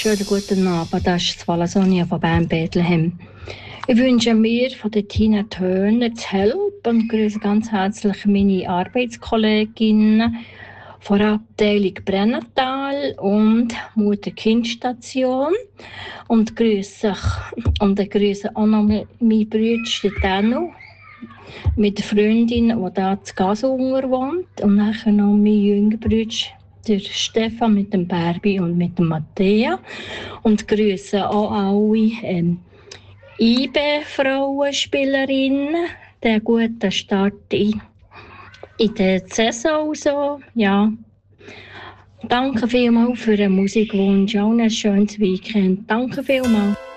schönen guten Abend, das ist Vala Sonja von Bern Bethlehem. Ich wünsche mir von der Tina Turner das Help und grüße ganz herzlich meine Arbeitskolleginnen von der Abteilung Brennertal und Mutter-Kind-Station und grüße auch noch meinen Bruder Danu mit der Freundin, die da zu Gasunger wohnt, und nachher noch mein jüngerer Bruder, der Stefan mit dem Bärbi und mit dem Matthäa, und grüße auch alle IB-Frauenspielerinnen, den guten Start in der Saison. So. Ja. Danke vielmals für den Musikwunsch, auch ein schönes Weekend. Danke vielmals.